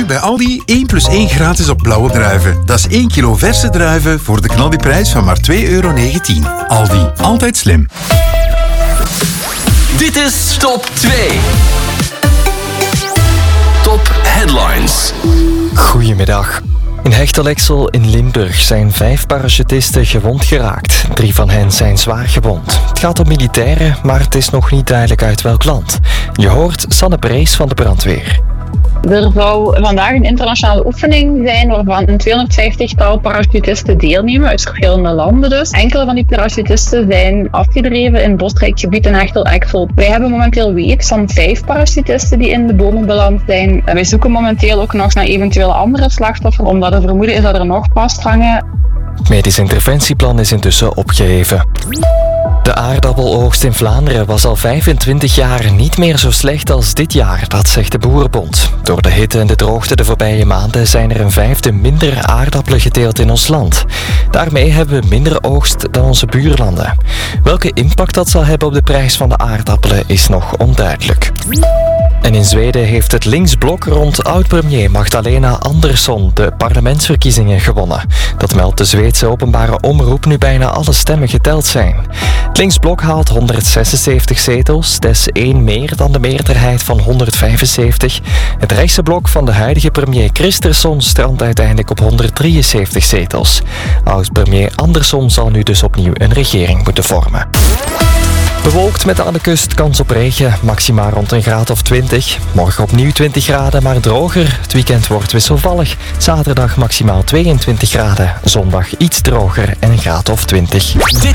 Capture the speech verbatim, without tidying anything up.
Nu bij Aldi één plus één gratis op blauwe druiven. Dat is één kilo verse druiven voor de knaldiprijs van maar twee euro negentien. Aldi, altijd slim. Dit is Top twee. Top Headlines. Goedemiddag. In Hechtelexel in Limburg zijn vijf parachutisten gewond geraakt. Drie van hen zijn zwaar gewond. Het gaat om militairen, maar het is nog niet duidelijk uit welk land. Je hoort Sanne Brees van de brandweer. Er zou vandaag een internationale oefening zijn waarvan een tweehonderdvijftigtal parachutisten deelnemen uit verschillende landen dus. Enkele van die parachutisten zijn afgedreven in bosrijk gebied in Hechtel-Exel. Wij hebben momenteel weet van vijf parachutisten die in de bomen beland zijn. Wij zoeken momenteel ook nog naar eventuele andere slachtoffers, omdat er vermoeden is dat er nog vasthangen. Het medisch interventieplan is intussen opgeheven. De aardappeloogst in Vlaanderen was al vijfentwintig jaar niet meer zo slecht als dit jaar, dat zegt de Boerenbond. Door de hitte en de droogte de voorbije maanden zijn er een vijfde minder aardappelen geteeld in ons land. Daarmee hebben we minder oogst dan onze buurlanden. Welke impact dat zal hebben op de prijs van de aardappelen is nog onduidelijk. En in Zweden heeft het linksblok rond oud-premier Magdalena Andersson de parlementsverkiezingen gewonnen. Dat meldt de Zweedse openbare omroep nu bijna alle stemmen geteld zijn. Het linksblok haalt honderdzesenzeventig zetels, dat is één meer dan de meerderheid van honderdvijfenzeventig. Het rechtse blok van de huidige premier Kristersson strandt uiteindelijk op honderddrieënzeventig zetels. Oud-premier Andersson zal nu dus opnieuw een regering moeten vormen. Bewolkt met aan de kust kans op regen, maxima rond een graad of twintig. Morgen opnieuw twintig graden, maar droger. Het weekend wordt wisselvallig. Zaterdag maximaal tweeëntwintig graden, zondag iets droger en een graad of twintig.